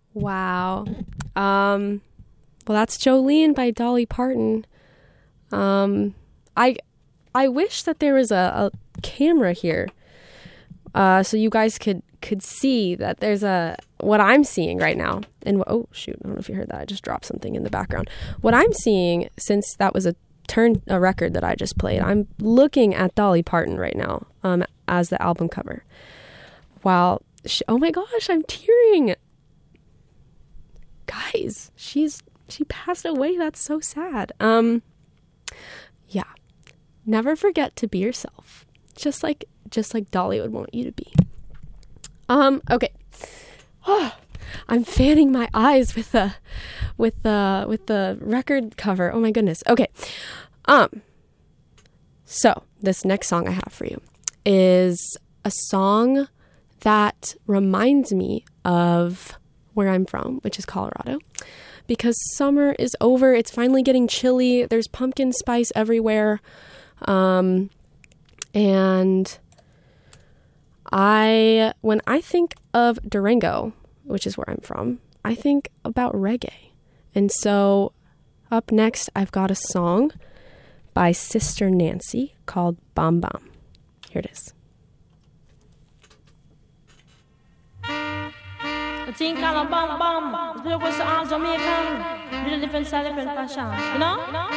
Wow. Well, that's Jolene by Dolly Parton. I wish that there was a camera here, so you guys could see that there's what I'm seeing right now. And oh shoot, I don't know if you heard that. I just dropped something in the background. What I'm seeing, since that was a record that I just played, I'm looking at Dolly Parton right now, as the album cover. Wow. Oh my gosh, I'm tearing. Guys, she passed away. That's so sad. Yeah. Never forget to be yourself. Just like Dolly would want you to be. Okay. I'm fanning my eyes with the record cover. Oh my goodness. Okay. So this next song I have for you is a song that reminds me of where I'm from, which is Colorado, because summer is over. It's finally getting chilly. There's pumpkin spice everywhere. And when I think of Durango, which is where I'm from, I think about reggae. And so up next, I've got a song by Sister Nancy called Bam Bam. Here it is. I think I'm a bam bam. The people was all Jamaican. Little different style, different fashion. You know?